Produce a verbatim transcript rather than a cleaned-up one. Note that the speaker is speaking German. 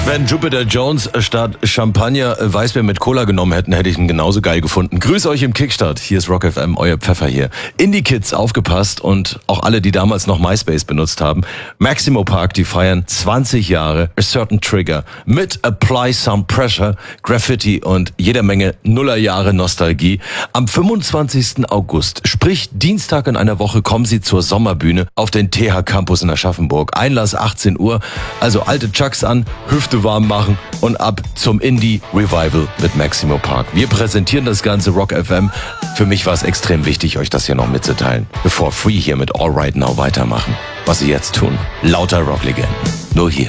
Wenn Jupiter Jones statt Champagner Weißbier mit Cola genommen hätten, hätte ich ihn genauso geil gefunden. Grüß euch im Kickstart. Hier ist Rock F M, euer Pfeffer hier. Indie-Kids, aufgepasst, und auch alle, die damals noch MySpace benutzt haben. Maximo Park, die feiern zwanzig Jahre A Certain Trigger mit Apply Some Pressure, Graffiti und jeder Menge Nullerjahre Nostalgie. Am fünfundzwanzigsten August, sprich Dienstag in einer Woche, kommen sie zur Sommerbühne auf den T H Campus in Aschaffenburg. Einlass achtzehn Uhr, also alte Chucks an, Hüfte warm machen und ab zum Indie Revival mit Maximo Park. Wir präsentieren das ganze Rock F M. Für mich war es extrem wichtig, euch das hier noch mitzuteilen, bevor Free hier mit All Right Now weitermachen. Was sie jetzt tun, lauter Rocklegenden. Nur hier